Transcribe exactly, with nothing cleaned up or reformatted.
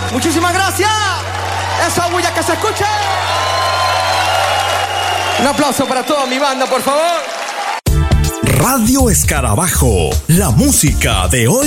Muchísimas gracias. Esa bulla que se escuche. Un aplauso para toda mi banda, por favor. Radio Escarabajo, la música de hoy.